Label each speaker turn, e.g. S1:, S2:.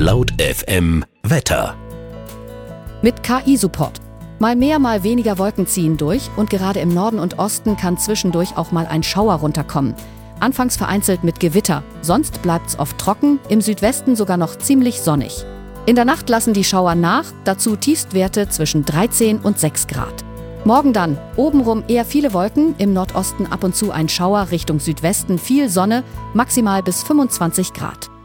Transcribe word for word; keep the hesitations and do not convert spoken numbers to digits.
S1: Cloud F M Wetter.
S2: Mit K I-Support. Mal mehr, mal weniger Wolken ziehen durch und gerade im Norden und Osten kann zwischendurch auch mal ein Schauer runterkommen. Anfangs vereinzelt mit Gewitter, sonst bleibt's oft trocken, im Südwesten sogar noch ziemlich sonnig. In der Nacht lassen die Schauer nach, dazu Tiefstwerte zwischen dreizehn und sechs Grad. Morgen dann, obenrum eher viele Wolken, im Nordosten ab und zu ein Schauer, Richtung Südwesten viel Sonne, maximal bis fünfundzwanzig Grad.